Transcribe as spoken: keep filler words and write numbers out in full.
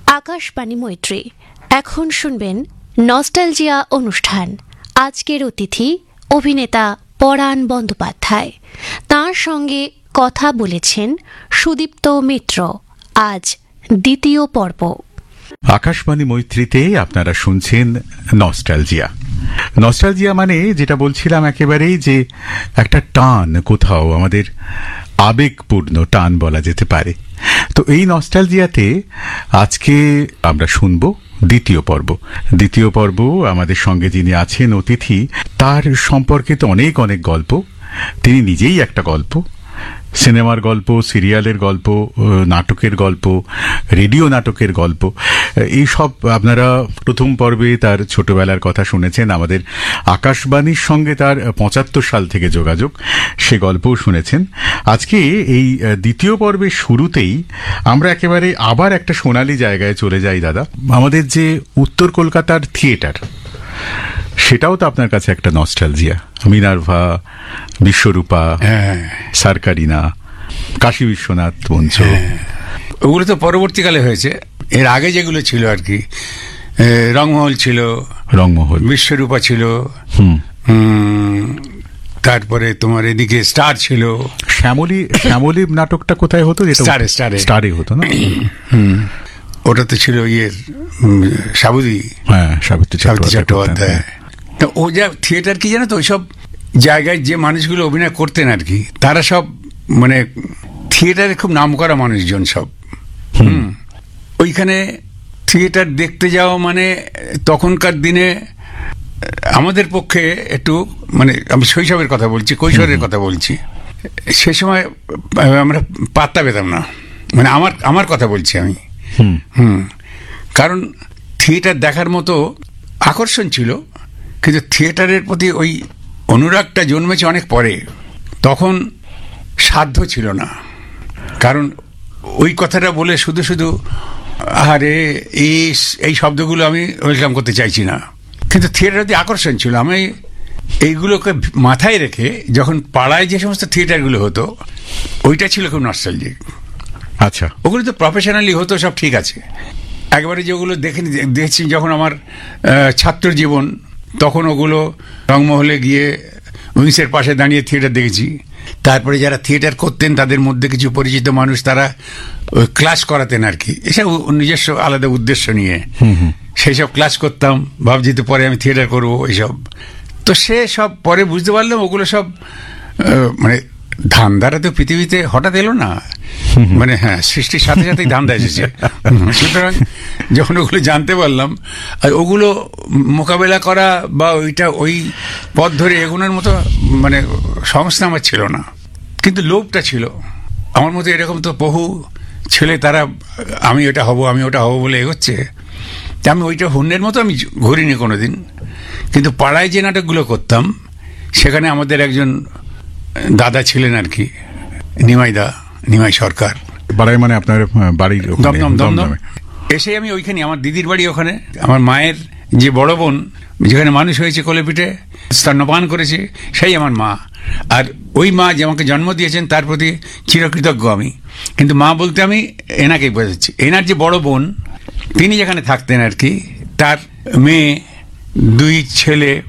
আকাশবাণী মৈত্রী। এখন শুনবেন নস্টালজিয়া অনুষ্ঠান। আজকের অতিথি অভিনেতা পরাণ বন্দ্যোপাধ্যায়। তাঁর সঙ্গে কথা বলেছেন সুদীপ্ত মিত্র। আজ দ্বিতীয় পর্ব। আকাশবাণী মৈত্রীতে আপনারা শুনছেন নস্টালজিয়া। নস্টালজিয়া মানে যেটা বলছিলাম একেবারেই যে একটা টান, কোথাও আমাদের আবেগপূর্ণ টান বলা যেতে পারে। তো এই নস্টালজিয়াতে আজকে আমরা শুনব দ্বিতীয় পর্ব। দ্বিতীয় পর্ব আমাদের সঙ্গে যিনি আছেন অতিথি, তার সম্পর্কে তো অনেক অনেক গল্প। তিনি নিজেই একটা গল্প, সিনেমার গল্প, সিরিয়ালের গল্প, নাটকের গল্প, রেডিও নাটকের গল্প। এই সব আপনারা প্রথম পর্বে তার ছোটবেলার কথা শুনেছেন। আমাদের আকাশবাণীর সঙ্গে তার পঁচাত্তর সাল থেকে যোগাযোগ, সে গল্পও শুনেছেন। আজকে এই দ্বিতীয় পর্বের শুরুতেই আমরা একেবারে আবার একটা সোনালী জায়গায় চলে যাই দাদা। আমাদের যে উত্তর কলকাতার থিয়েটার, সেটাও তো আপনার কাছে একটা নস্টালজিয়া। মিনার্ভা, বিশ্বরূপা, সারকারিনা, কাশী বিশ্বনাথ মঞ্চ, ওগুলো তো পরবর্তীকালে হয়েছে। এর আগে যেগুলো ছিল আর কি, রংমহল ছিল, রংমহল, বিশ্বরূপা ছিল, তারপরে তোমার এদিকে স্টার ছিল। শ্যামলী, শ্যামলী নাটকটা কোথায় হতো? স্টারে, স্টারে স্টারে হতো না? ওটা তো ছিল ইয়ের সাবুদি, হ্যাঁ, সাবিত্রী চট্টোপাধ্যায়। তো ও যা থিয়েটার কি জানো তো, ওইসব জায়গায় যে মানুষগুলো অভিনয় করতেন আর কি, তারা সব মানে থিয়েটারে খুব নাম করা মানুষজন সব। হুম ওইখানে থিয়েটার দেখতে যাওয়া মানে তখনকার দিনে আমাদের পক্ষে একটু, মানে আমি শৈশবের কথা বলছি, কৈশোরের কথা বলছি, সে সময় আমরা পাত্তা পেতাম না। মানে আমার আমার কথা বলছি আমি। হুম কারণ থিয়েটার দেখার মতো আকর্ষণ ছিল, কিন্তু থিয়েটারের প্রতি ওই অনুরাগটা জন্মেছে অনেক পরে। তখন সাধ্য ছিল না, কারণ ওই কথাটা বলে শুধু শুধু আরে এই এই শব্দগুলো আমি ওয়েলকাম করতে চাইছি না, কিন্তু থিয়েটারের প্রতি আকর্ষণ ছিল। আমি এইগুলোকে মাথায় রেখে যখন পাড়ায় যে সমস্ত থিয়েটারগুলো হতো, ওইটা ছিল খুব নস্টালজিক। আচ্ছা, ওগুলো তো প্রফেশনালি হতো, সব ঠিক আছে। একবারে যেগুলো দেখে দেখছি যখন আমার ছাত্র জীবন, তখন ওগুলো রংমহলে গিয়ে উইংসের পাশে দাঁড়িয়ে থিয়েটার দেখেছি। তারপরে যারা থিয়েটার করতেন তাদের মধ্যে কিছু পরিচিত মানুষ, তারা ক্লাস করাতেন আর কি, এসব নিজস্ব আলাদা উদ্দেশ্য নিয়ে। সেই সব ক্লাস করতাম, ভাবছি তো পরে আমি থিয়েটার করবো এইসব। তো সে সব পরে বুঝতে পারলাম ওগুলো সব মানে ধান্দারা তো পৃথিবীতে হঠাৎ এলো না, মানে হ্যাঁ সৃষ্টির সাথে সাথেই ধান্দা এসেছে। সুতরাং যখন ওগুলো জানতে পারলাম, ওগুলো মোকাবেলা করা বা ওইটা ওই পথ ধরে এগোনোর মতো মানে সংস্থা আমার ছিল না, কিন্তু লোভটা ছিল আমার মতো। এরকম তো বহু ছেলে, তারা আমি ওটা হব আমি ওটা হব বলে এগোচ্ছে। আমি ওইটা হুন্ডের মতো আমি ঘুরিনি কোনোদিন। কিন্তু পাড়ায় যে নাটকগুলো করতাম, সেখানে আমাদের একজন দাদা ছিলেন আর কি, নিমাইদা, নিমাই সরকার। বাড়াই মানে আপনার বাড়ির দমদম, দমদম। এসে আমি ওইখানে, আমার দিদির বাড়ি ওখানে, আমার মায়ের যে বড় বোন যেখানে মানুষ হয়েছে, কোলেপিঠে স্তন্যপান করেছে, সেই আমার মা। আর ওই মা যে আমাকে জন্ম দিয়েছেন তার প্রতি চিরকৃতজ্ঞ আমি। কিন্তু মা বলতে আমি এনাকেই বোঝাচ্ছি। এনার যে বড় বোন, তিনি যেখানে থাকতেন আর কি, তার মেয়ে, দুই ছেলে,